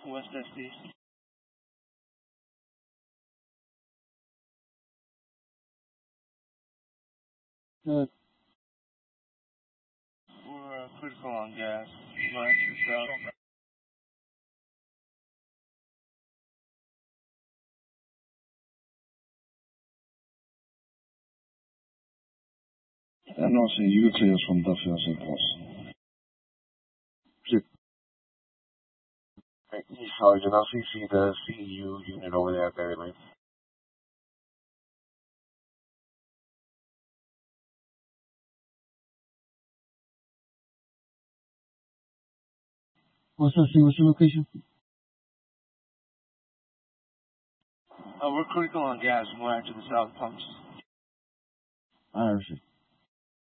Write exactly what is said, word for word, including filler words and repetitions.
West S D. Good. We're uh, critical on gas. North and south. N O C, you can see us from Duffield Saint Paul's. East Sergeant, I'll C C the C E U unit over there at Berry Lane. What's that thing? What's your location? Uh, we're critical on gas. We're to the south pumps. I understand.